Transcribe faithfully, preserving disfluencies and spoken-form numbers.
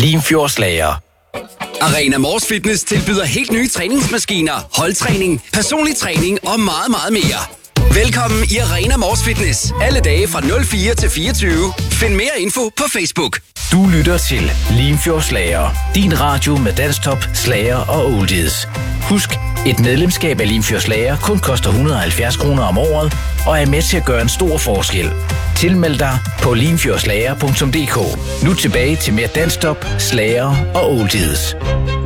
Limfjordslager. Arena Mors Fitness tilbyder helt nye træningsmaskiner, holdtræning, personlig træning og meget, meget mere. Velkommen i Arena Mors Fitness. Alle dage fra nul fire til fireogtyve. Find mere info på Facebook. Du lytter til Limfjordslager. Din radio med danstop, slager og oldies. Husk, et medlemskab af Limfjordslager kun koster et hundrede og halvfjerds kroner om året og er med til at gøre en stor forskel. Tilmeld dig på limfjordslager punktum d k. Nu tilbage til mere danstop, slager og oldies.